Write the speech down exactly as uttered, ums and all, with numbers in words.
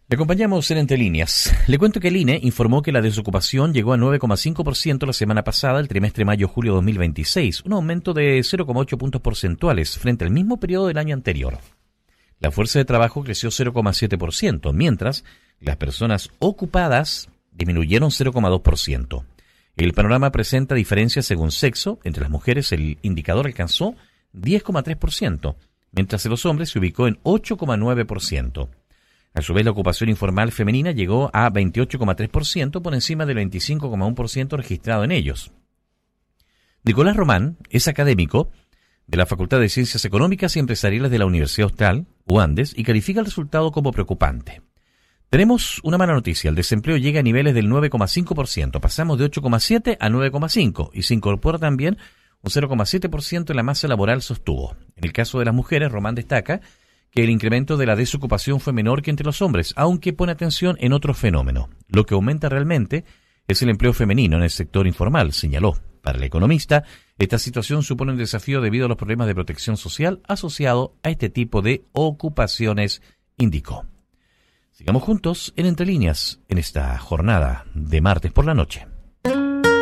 Le acompañamos en Entre Líneas. Le cuento que el I N E informó que la desocupación llegó a nueve coma cinco por ciento la semana pasada, el trimestre mayo-julio dos mil veintiséis, un aumento de cero coma ocho puntos porcentuales frente al mismo periodo del año anterior. La fuerza de trabajo creció cero coma siete por ciento, mientras las personas ocupadas disminuyeron cero coma dos por ciento. El panorama presenta diferencias según sexo. Entre las mujeres el indicador alcanzó diez coma tres por ciento, mientras en los hombres se ubicó en ocho coma nueve por ciento. A su vez, la ocupación informal femenina llegó a veintiocho coma tres por ciento, por encima del veinticinco coma uno por ciento registrado en ellos. Nicolás Román es académico de la Facultad de Ciencias Económicas y Empresariales de la Universidad Austral, U Andes, y califica el resultado como preocupante. Tenemos una mala noticia: el desempleo llega a niveles del nueve coma cinco por ciento, pasamos de ocho coma siete a nueve coma cinco, y se incorpora también un cero coma siete por ciento en la masa laboral, sostuvo. En el caso de las mujeres, Román destaca que el incremento de la desocupación fue menor que entre los hombres, aunque pone atención en otro fenómeno. Lo que aumenta realmente es el empleo femenino en el sector informal, señaló. Para el economista, esta situación supone un desafío debido a los problemas de protección social asociado a este tipo de ocupaciones, indicó. Sigamos juntos en Entre Líneas en esta jornada de martes por la noche.